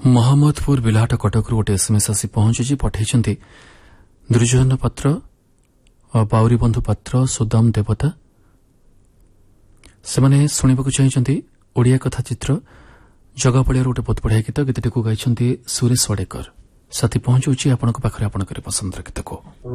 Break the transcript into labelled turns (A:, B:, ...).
A: ମହମ୍ମଦପୁର ବିଲାହାଟ କଟକରୁ ଗୋଟିଏ ଏସ୍ଏମ୍ଏସ୍ ଆସି ପହଞ୍ଚୁଛି। ପଠାଇଛନ୍ତି ଦୁର୍ଯ୍ୟୋଧନ ପାତ୍ର, ବାଉରୀ ବନ୍ଧୁ ପାତ୍ର, ସୁଦାମ ଦେବତା। ସେମାନେ ଶୁଣିବାକୁ ଚାହିଁଛନ୍ତି ଓଡ଼ିଆ କଥା ଚିତ୍ର ଜଗାପଳିଆର ଗୋଟେ ବହୁତ ବଢ଼ିଆ ଗୀତ। ଗୀତଟିକୁ ଗାଇଛନ୍ତି ସୁରେଶ ୱାଡେକର। ସାଥୀ ପହଞ୍ଚୁଛି ଆପଣଙ୍କ ପାଖରେ ଆପଣଙ୍କର ପସନ୍ଦର ଗୀତକୁ।